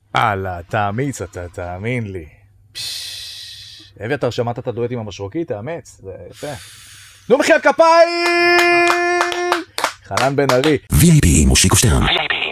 הלאה, תאמיץ אתה, תאמין לי. אביתר, שמעת את הדואט עם המשרוקית? תאמץ, זה יפה. תנו מחיאות כפיים! חנן בן ארי. VIP מושיקו שטרן.